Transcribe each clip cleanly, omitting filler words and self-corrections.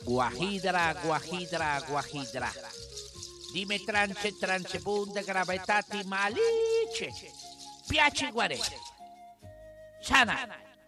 Guajidra, guajidra, guajidra. Dime tranche, tranche, bunde, gravetati, malice. Piaci guare. Sana.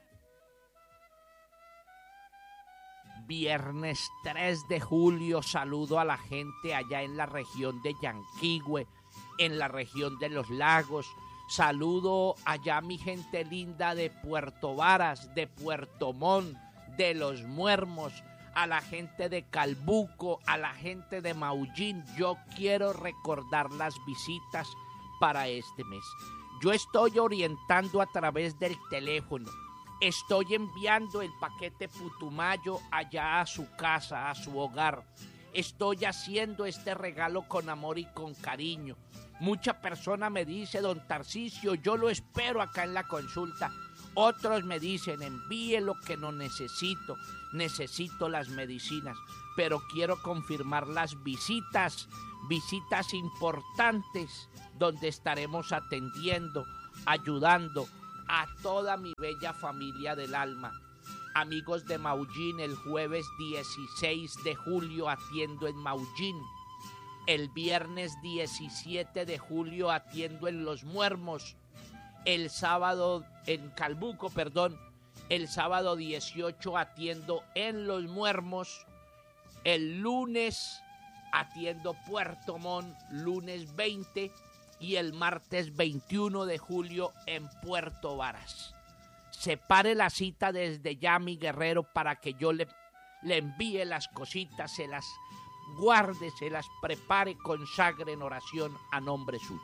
Viernes 3 de julio, saludo a la gente allá en la región de Yanquihue, en la región de los lagos. Saludo allá a mi gente linda de Puerto Varas, de Puerto Montt, de Los Muermos, a la gente de Calbuco, a la gente de Maullín. Yo quiero recordar las visitas para este mes. Yo estoy orientando a través del teléfono. Estoy enviando el paquete Putumayo allá a su casa, a su hogar. Estoy haciendo este regalo con amor y con cariño. Mucha persona me dice, don Tarcisio, yo lo espero acá en la consulta. Otros me dicen, envíe lo que no necesito. Necesito las medicinas, pero quiero confirmar las visitas importantes donde estaremos atendiendo, ayudando a toda mi bella familia del alma. Amigos de Maullín, el jueves 16 de julio atiendo en Maullín. El viernes 17 de julio atiendo en Los Muermos. El sábado, en Calbuco, perdón. El sábado 18 atiendo en Los Muermos. El lunes atiendo Puerto Montt, lunes 20. Y el martes 21 de julio en Puerto Varas. Separe la cita desde ya, mi guerrero, para que yo le envíe las cositas, se las guarde, se las prepare, consagre en oración a nombre suyo.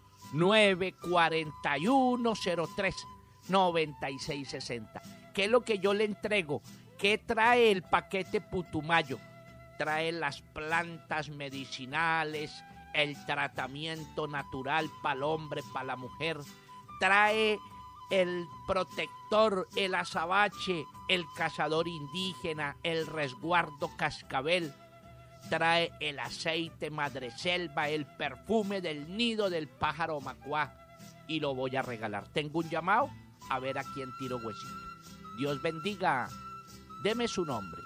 941-03-9660. ¿Qué es lo que yo le entrego? ¿Qué trae el paquete Putumayo? Trae las plantas medicinales, el tratamiento natural para el hombre, para la mujer. Trae el protector, el azabache, el cazador indígena, el resguardo cascabel. Trae el aceite madreselva, el perfume del nido del pájaro macuá. Y lo voy a regalar. Tengo un llamado, a ver a quién tiro huesito. Dios bendiga. Deme su nombre.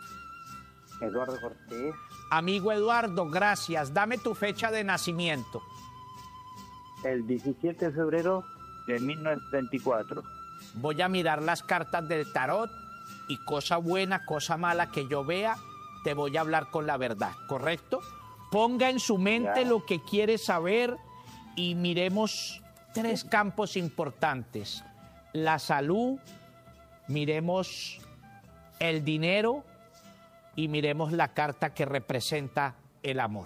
Eduardo Cortés. Amigo Eduardo, gracias. Dame tu fecha de nacimiento. El 17 de febrero de 1934. Voy a mirar las cartas del tarot y cosa buena, cosa mala que yo vea, te voy a hablar con la verdad, ¿correcto? Ponga en su mente lo que quiere saber y miremos 3 campos importantes. La salud, miremos el dinero y miremos la carta que representa el amor.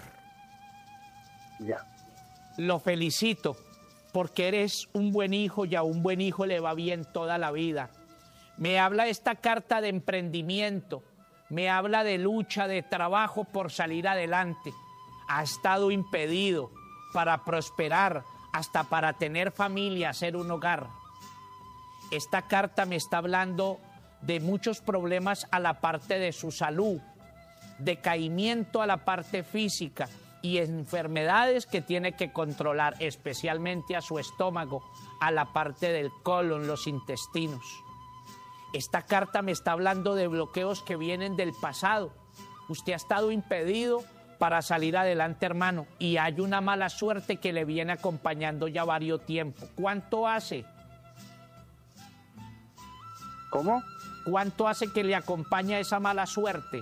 Ya. Lo felicito porque eres un buen hijo y a un buen hijo le va bien toda la vida. Me habla esta carta de emprendimiento, me habla de lucha, de trabajo por salir adelante. Ha estado impedido para prosperar, hasta para tener familia, hacer un hogar. Esta carta me está hablando de muchos problemas a la parte de su salud, decaimiento a la parte física y enfermedades que tiene que controlar, especialmente a su estómago, a la parte del colon, los intestinos. Esta carta me está hablando de bloqueos que vienen del pasado. Usted ha estado impedido para salir adelante, hermano, y hay una mala suerte que le viene acompañando ya varios tiempos. ¿Cuánto hace? ¿Cómo? ¿Cuánto hace que le acompaña esa mala suerte?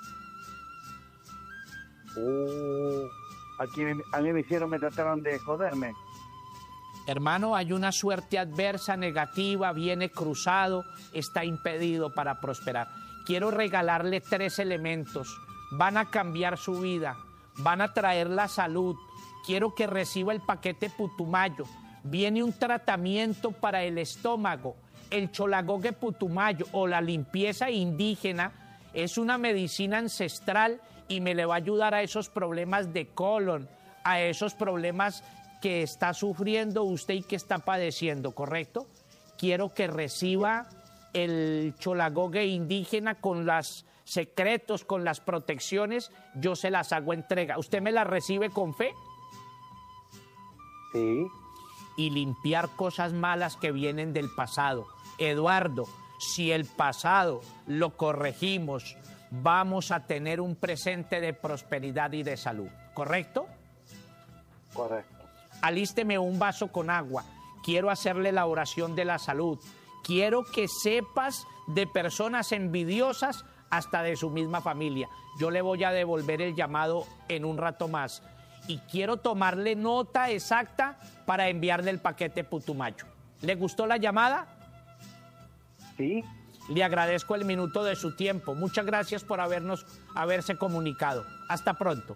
Aquí a mí me trataron de joderme. Hermano, hay una suerte adversa, negativa, viene cruzado, está impedido para prosperar. Quiero regalarle 3 elementos. Van a cambiar su vida, van a traer la salud. Quiero que reciba el paquete Putumayo. Viene un tratamiento para el estómago. El cholagogue Putumayo o la limpieza indígena es una medicina ancestral y me le va a ayudar a esos problemas de colon, a esos problemas que está sufriendo usted y que está padeciendo, ¿correcto? Quiero que reciba el cholagogue indígena con los secretos, con las protecciones, yo se las hago entrega. ¿Usted me las recibe con fe? Sí. Y limpiar cosas malas que vienen del pasado. Eduardo, si el pasado lo corregimos, vamos a tener un presente de prosperidad y de salud, ¿correcto? Correcto. Alísteme un vaso con agua. Quiero hacerle la oración de la salud. Quiero que sepas de personas envidiosas hasta de su misma familia. Yo le voy a devolver el llamado en un rato más. Y quiero tomarle nota exacta para enviarle el paquete Putumayo. ¿Le gustó la llamada? Sí. Le agradezco el minuto de su tiempo. Muchas gracias por haberse comunicado. Hasta pronto.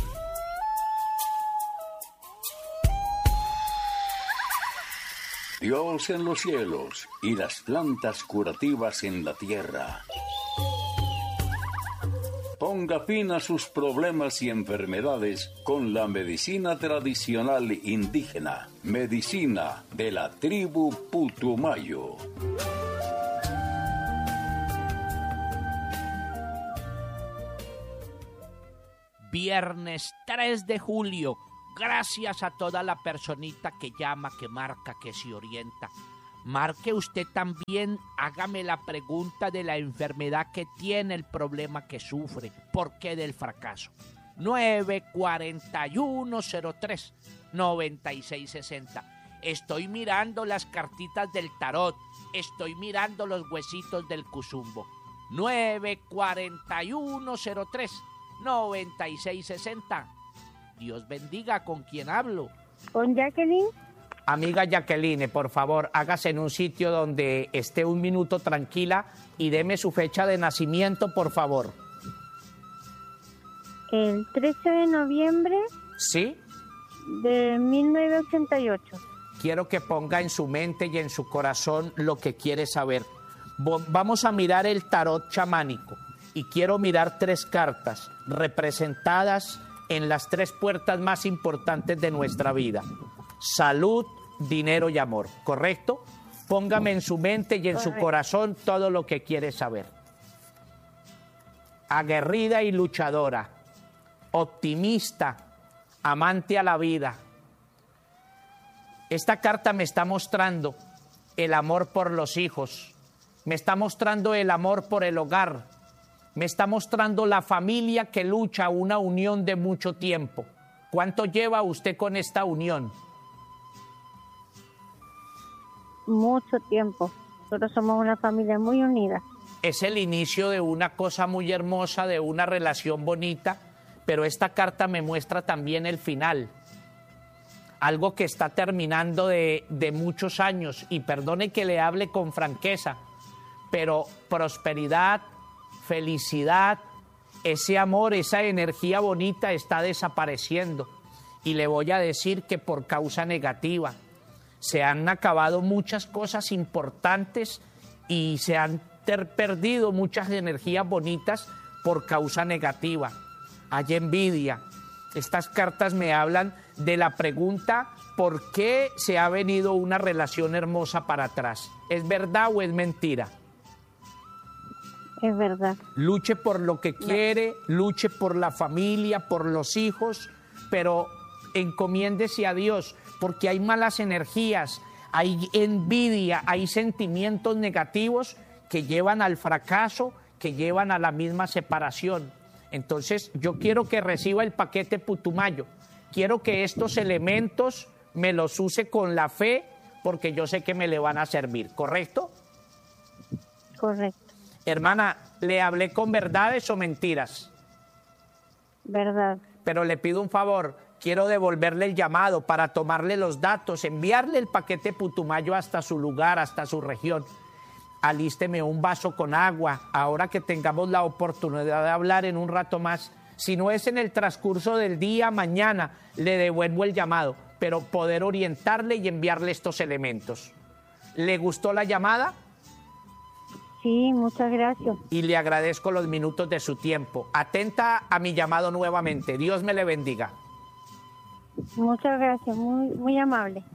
Dios en los cielos y las plantas curativas en la tierra. Ponga fin a sus problemas y enfermedades con la medicina tradicional indígena, medicina de la tribu Putumayo. Viernes 3 de julio. Gracias a toda la personita que llama, que marca, que se orienta. Marque usted también, hágame la pregunta de la enfermedad que tiene, el problema que sufre, por qué del fracaso. 94103-9660. Estoy mirando las cartitas del tarot, estoy mirando los huesitos del cuzumbo. 94103-9660. Dios bendiga. ¿Con quién hablo? ¿Con Jacqueline? Amiga Jacqueline, por favor, hágase en un sitio donde esté un minuto tranquila y deme su fecha de nacimiento, por favor. El 13 de noviembre ¿Sí? de 1988. Quiero que ponga en su mente y en su corazón lo que quiere saber. Vamos a mirar el tarot chamánico y quiero mirar 3 cartas representadas en las 3 puertas más importantes de nuestra vida: salud, dinero y amor, ¿correcto? Póngame en su mente y en su corazón todo lo que quiere saber. Aguerrida y luchadora, optimista, amante a la vida. Esta carta me está mostrando el amor por los hijos, me está mostrando el amor por el hogar, me está mostrando la familia que lucha, una unión de mucho tiempo. ¿Cuánto lleva usted con esta unión? Mucho tiempo. Nosotros somos una familia muy unida. Es el inicio de una cosa muy hermosa, de una relación bonita, pero esta carta me muestra también el final. Algo que está terminando de muchos años, y perdone que le hable con franqueza, pero prosperidad, felicidad, ese amor, esa energía bonita está desapareciendo. Y le voy a decir que por causa negativa. Se han acabado muchas cosas importantes y se han perdido muchas energías bonitas por causa negativa. Hay envidia. Estas cartas me hablan de la pregunta: ¿por qué se ha venido una relación hermosa para atrás? ¿Es verdad o es mentira? Es verdad. Luche por lo que quiere, luche por la familia, por los hijos, pero encomiéndese a Dios, porque hay malas energías, hay envidia, hay sentimientos negativos que llevan al fracaso, que llevan a la misma separación. Entonces, yo quiero que reciba el paquete Putumayo. Quiero que estos elementos me los use con la fe, porque yo sé que me le van a servir, ¿correcto? Correcto. Hermana, ¿le hablé con verdades o mentiras? Verdad. Pero le pido un favor, quiero devolverle el llamado para tomarle los datos, enviarle el paquete Putumayo hasta su lugar, hasta su región. Alísteme un vaso con agua, ahora que tengamos la oportunidad de hablar en un rato más. Si no es en el transcurso del día, mañana le devuelvo el llamado, pero poder orientarle y enviarle estos elementos. ¿Le gustó la llamada? Sí, muchas gracias. Y le agradezco los minutos de su tiempo. Atenta a mi llamado nuevamente. Dios me le bendiga. Muchas gracias, muy, muy amable.